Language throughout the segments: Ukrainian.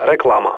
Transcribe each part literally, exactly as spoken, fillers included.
Реклама.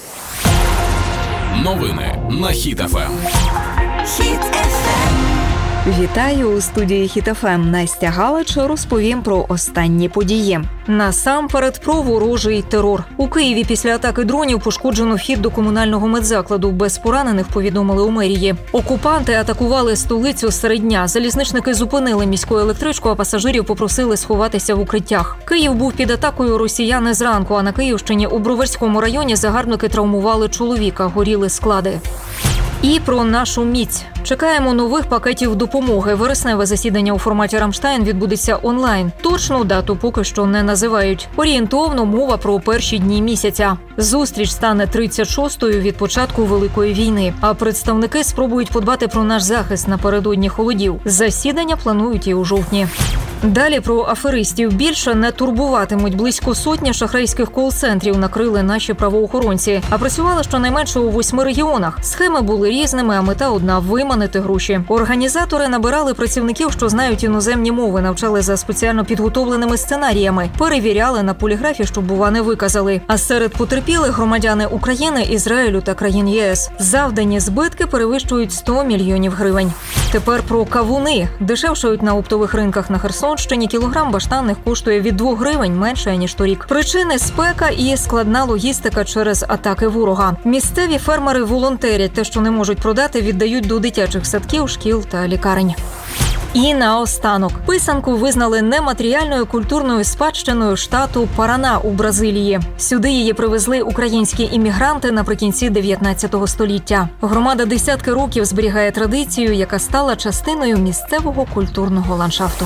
Новини на Хіт еф ем. Хіт еф ем. Вітаю у студії Хіт еф ем. Настя Галич розповім про останні події. Насамперед про ворожий терор. У Києві після атаки дронів пошкоджено вхід до комунального медзакладу. Без поранених, повідомили у мерії. Окупанти атакували столицю серед дня. Залізничники зупинили міську електричку, а пасажирів попросили сховатися в укриттях. Київ був під атакою росіяни зранку, а на Київщині у Броварському районі загарбники травмували чоловіка, горіли склади. І про нашу міць. Чекаємо нових пакетів допомоги. Вересневе засідання у форматі «Рамштайн» відбудеться онлайн. Точну дату поки що не називають. Орієнтовно мова про перші дні місяця. Зустріч стане тридцять шостою від початку Великої війни. А представники спробують подбати про наш захист напередодні холодів. Засідання планують і у жовтні. Далі про аферистів. Більше не турбуватимуть. Близько сотні шахрайських кол-центрів накрили наші правоохоронці. А працювали щонайменше у восьми регіонах. Схеми були різними, а мета одна – виманити гроші. Організатори набирали працівників, що знають іноземні мови, навчали за спеціально підготовленими сценаріями, перевіряли на поліграфі, щоб, бува, не виказали. А серед потерпілих громадяни України, Ізраїлю та країн Є Ес. Завдані збитки перевищують сто мільйонів гривень. Тепер про кавуни. Дешевшають на оптових ринках на Херсонщині. Кілограм баштанних коштує від двох гривень менше, ніж торік. Причини – спека і складна логістика через атаки ворога. Місцеві фермери волонтерять. Те, що не можуть продати, віддають до дитячих садків, шкіл та лікарень. І наостанок. Писанку визнали нематеріальною культурною спадщиною штату Парана у Бразилії. Сюди її привезли українські іммігранти наприкінці дев'ятнадцятого століття. Громада десятки років зберігає традицію, яка стала частиною місцевого культурного ландшафту.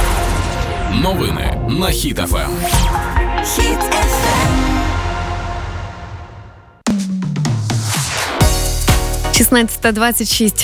Новини на Хіт еф ем. Хіт еф ем. шістнадцята двадцять шість.